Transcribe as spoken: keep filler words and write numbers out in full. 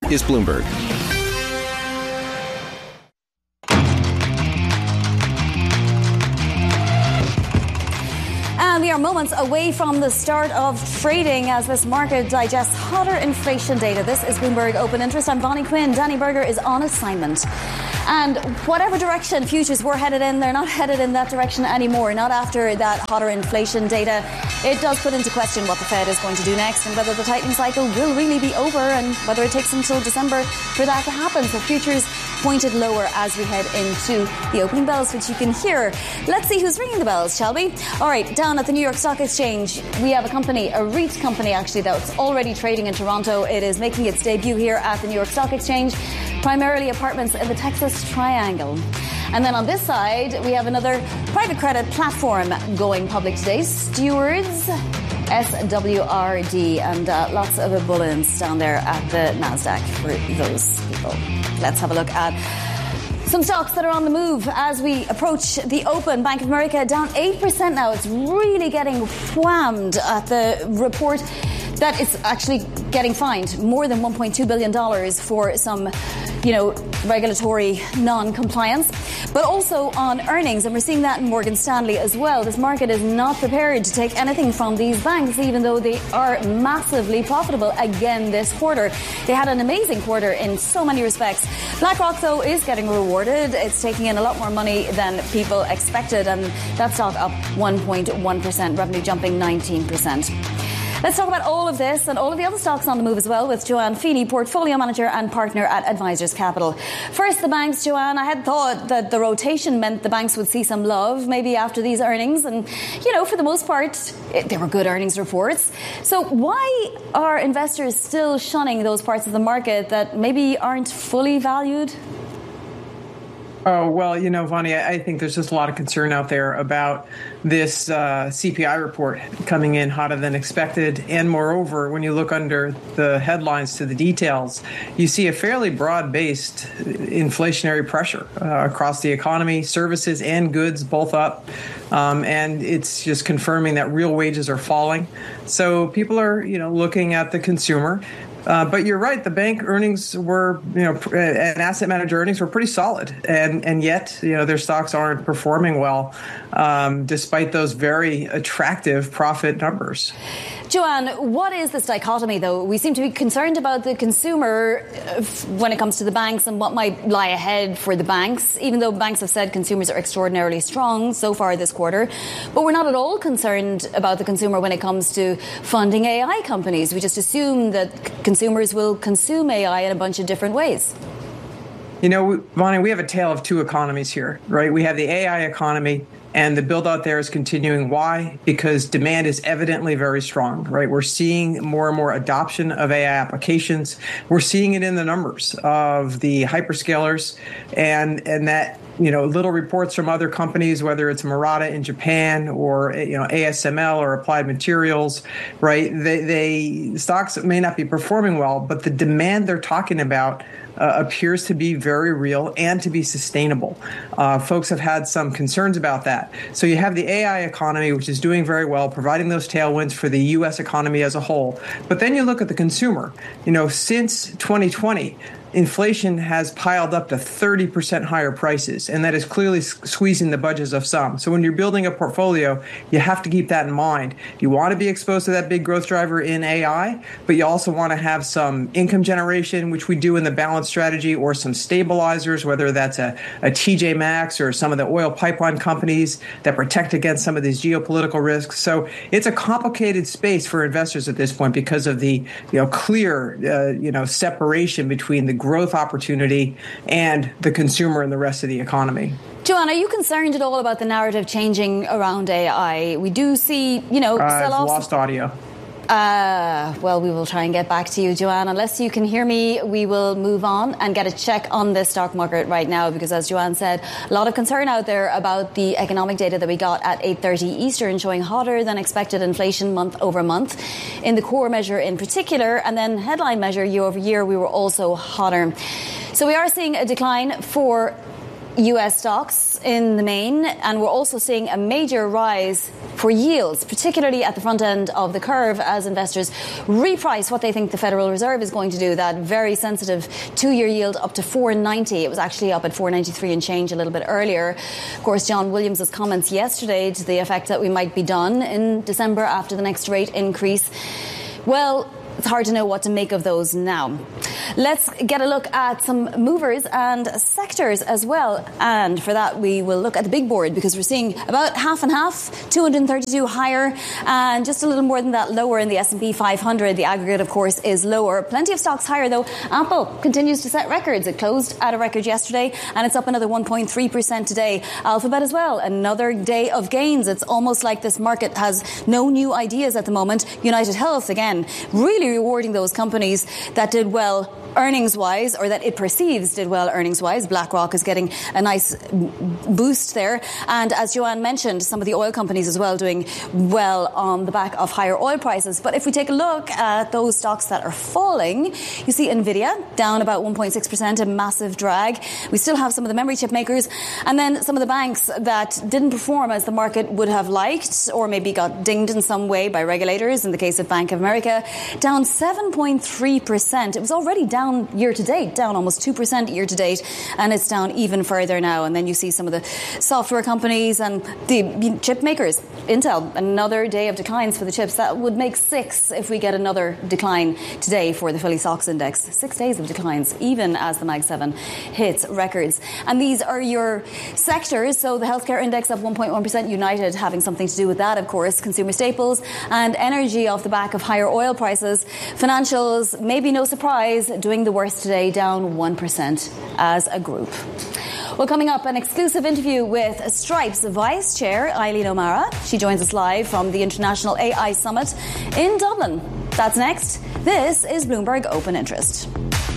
is Bloomberg. And we are moments away from the start of trading as this market digests hotter inflation data. This is Bloomberg Open Interest. I'm Bonnie Quinn. Danny Berger is on assignment. And whatever direction futures were headed in, they're not headed in that direction anymore. Not after that hotter inflation data. It does put into question what the Fed is going to do next and whether the tightening cycle will really be over and whether it takes until December for that to happen. So futures pointed lower as we head into the opening bells, which you can hear. Let's see who's ringing the bells, shall we? All right, down at the New York Stock Exchange, we have a company, a REIT company actually, that's already trading in Toronto. It is making its debut here at the New York Stock Exchange, primarily apartments in the Texas Triangle. And then on this side, we have another private credit platform going public today, Stewards, S W R D, and uh, lots of bullets down there at the NASDAQ for those people. Let's have a look at some stocks that are on the move as we approach the open. Bank of America down eight percent now. It's really getting whammed at the report that it's actually getting fined more than one point two billion dollars for some, you know, regulatory non-compliance, but also on earnings. And we're seeing that in Morgan Stanley as well. This market is not prepared to take anything from these banks, even though they are massively profitable again this quarter. They had an amazing quarter in so many respects. BlackRock, though, is getting rewarded. It's taking in a lot more money than people expected, and that stock up one point one percent, revenue jumping nineteen percent. Let's talk about all of this and all of the other stocks on the move as well with Joanne Feeney, portfolio manager and partner at Advisors Capital. First, the banks, Joanne. I had thought that the rotation meant the banks would see some love maybe after these earnings. And, you know, for the most part, it, they were good earnings reports. So why are investors still shunning those parts of the market that maybe aren't fully valued? Oh, well, you know, Vonnie, I think there's just a lot of concern out there about this uh, C P I report coming in hotter than expected. And moreover, when you look under the headlines to the details, you see a fairly broad-based inflationary pressure uh, across the economy, services and goods both up. Um, and it's just confirming that real wages are falling. So people are, you know, looking at the consumer. Uh, but you're right. The bank earnings were, you know, and asset manager earnings were pretty solid, and and yet, you know, their stocks aren't performing well, um, despite those very attractive profit numbers. Joanne, what is this dichotomy, though? We seem to be concerned about the consumer when it comes to the banks and what might lie ahead for the banks, even though banks have said consumers are extraordinarily strong so far this quarter. But we're not at all concerned about the consumer when it comes to funding A I companies. We just assume that consumers will consume A I in a bunch of different ways. You know, Vonnie, we have a tale of two economies here, right? We have the A I economy, and the build out there is continuing. Why? Because demand is evidently very strong, right? We're seeing more and more adoption of A I applications. We're seeing it in the numbers of the hyperscalers, and and that, you know, little reports from other companies, whether it's Murata in Japan or, you know, A S M L or Applied Materials, right? They, they stocks may not be performing well, but the demand they're talking about Uh, appears to be very real and to be sustainable. Uh, folks have had some concerns about that. So you have the A I economy, which is doing very well, providing those tailwinds for the U S economy as a whole. But then you look at the consumer. You know, since twenty twenty, inflation has piled up to thirty percent higher prices, and that is clearly squeezing the budgets of some. So when you're building a portfolio, you have to keep that in mind. You want to be exposed to that big growth driver in A I, but you also want to have some income generation, which we do in the balanced strategy, or some stabilizers, whether that's a, a T J Maxx or some of the oil pipeline companies that protect against some of these geopolitical risks. So it's a complicated space for investors at this point because of the, you know, clear, uh, you know, separation between the growth opportunity and the consumer and the rest of the economy. Joanne, are you concerned at all about the narrative changing around A I? We do see, you know, uh, sell-offs. I've lost audio. Uh, well, we will try and get back to you, Joanne. Unless you can hear me, we will move on and get a check on the stock market right now, because as Joanne said, a lot of concern out there about the economic data that we got at eight thirty Eastern, showing hotter than expected inflation month over month in the core measure in particular, and then headline measure year over year, we were also hotter. So we are seeing a decline for U S stocks in the main, and we're also seeing a major rise for yields, particularly at the front end of the curve as investors reprice what they think the Federal Reserve is going to do. That very sensitive two-year yield up to four ninety. It was actually up at four ninety-three and change a little bit earlier. Of course, John Williams' comments yesterday to the effect that we might be done in December after the next rate increase. Well, it's hard to know what to make of those now. Let's get a look at some movers and sectors as well. And for that, we will look at the big board because we're seeing about half and half, two hundred thirty-two higher and just a little more than that lower in the S and P five hundred. The aggregate, of course, is lower. Plenty of stocks higher, though. Apple continues to set records. It closed at a record yesterday and it's up another one point three percent today. Alphabet as well, another day of gains. It's almost like this market has no new ideas at the moment. United Health, again, really rewarding those companies that did well earnings-wise, or that it perceives did well earnings-wise. BlackRock is getting a nice boost there. And as Joanne mentioned, some of the oil companies as well doing well on the back of higher oil prices. But if we take a look at those stocks that are falling, you see Nvidia down about one point six percent, a massive drag. We still have some of the memory chip makers, and then some of the banks that didn't perform as the market would have liked, or maybe got dinged in some way by regulators. In the case of Bank of America, down seven point three percent. It was already down year to date, down almost two percent year to date, and it's down even further now. And then you see some of the software companies and the chip makers. Intel, another day of declines for the chips. That would make six if we get another decline today for the Philly Sox Index. Six days of declines, even as the Mag seven hits records. And these are your sectors. So the healthcare index up one point one percent, United having something to do with that, of course. Consumer staples and energy off the back of higher oil prices. Financials, maybe no surprise, doing the worst today, down one percent as a group. Well, coming up, an exclusive interview with Stripe's Vice Chair, Eileen O'Mara. She joins us live from the International A I Summit in Dublin. That's next. This is Bloomberg Open Interest.